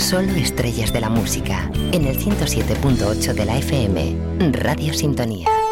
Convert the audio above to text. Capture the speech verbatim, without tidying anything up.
Solo estrellas de la música, en el ciento siete punto ocho de la F M, Radio Sintonía.